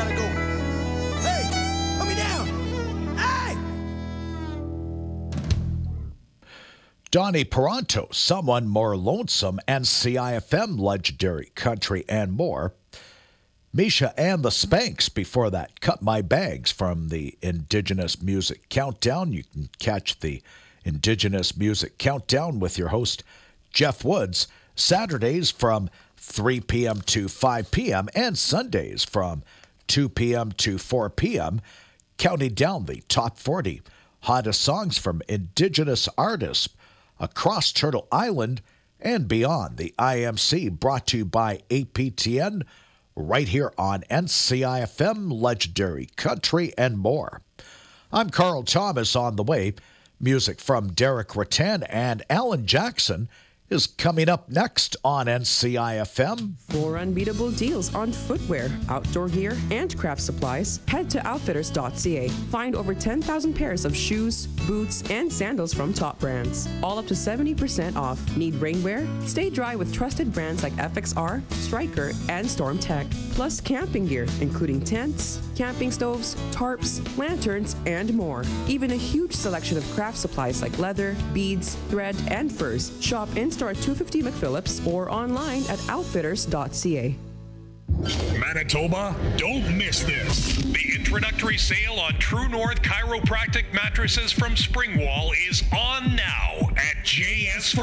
gotta go. Hey, put me down. Hey! Donnie Peranto, Someone More Lonesome, and CIFM Legendary Country and more. Misha and the Spanks before that. Cut My Bags from the Indigenous Music Countdown. You can catch the Indigenous Music Countdown with your host, Jeff Woods, Saturdays from 3 p.m. to 5 p.m. and Sundays from 2 p.m. to 4 p.m., counting down the top 40 hottest songs from Indigenous artists across Turtle Island and beyond. The IMC brought to you by APTN right here on NCIFM Legendary Country and more. I'm Carl Thomas. On the way. Music from Derek Rattan and Alan Jackson is coming up next on NCIFM. For unbeatable deals on footwear, outdoor gear, and craft supplies, head to outfitters.ca. Find over 10,000 pairs of shoes, boots, and sandals from top brands. All up to 70% off. Need rainwear? Stay dry with trusted brands like FXR, Striker, and Storm Tech. Plus camping gear, including tents, camping stoves, tarps, lanterns, and more. Even a huge selection of craft supplies like leather, beads, thread, and furs. Shop in-store at 250 McPhillips or online at outfitters.ca. Manitoba, don't miss this. The introductory sale on True North Chiropractic mattresses from Springwall is on now at JS